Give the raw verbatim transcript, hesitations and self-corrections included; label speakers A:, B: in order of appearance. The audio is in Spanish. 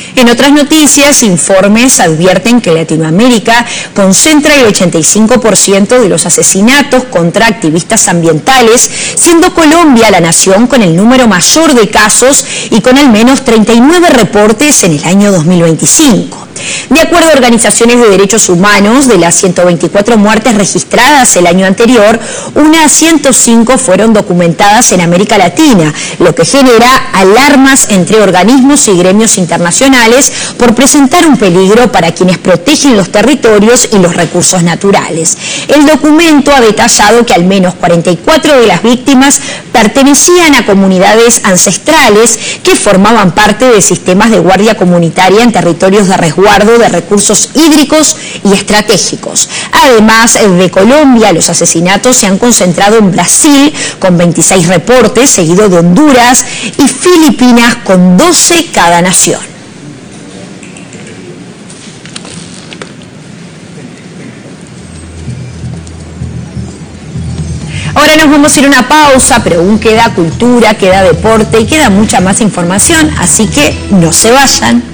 A: En otras noticias, informes advierten que Latinoamérica concentra el ochenta y cinco por ciento de los asesinatos contra activistas ambientales, siendo Colombia la nación con el número mayor de casos y con al menos treinta y nueve reportes en el año dos mil veinticinco. De acuerdo a organizaciones de derechos humanos, de las ciento veinticuatro muertes registradas el año anterior, unas ciento cinco fueron documentadas en América Latina, lo que genera alarmas entre organismos y gremios internacionales por presentar un peligro para quienes protegen los territorios y los recursos naturales. El documento ha detallado que al menos cuarenta y cuatro de las víctimas pertenecían a comunidades ancestrales que formaban parte de sistemas de guardia comunitaria en territorios de resguardo de recursos hídricos y estratégicos. Además de Colombia, los asesinatos se han concentrado en Brasil con veintiséis reportes, seguido de Honduras y Filipinas con doce cada nación. Ahora nos vamos a ir a una pausa, pero aún queda cultura, queda deporte y queda mucha más información, así que no se vayan.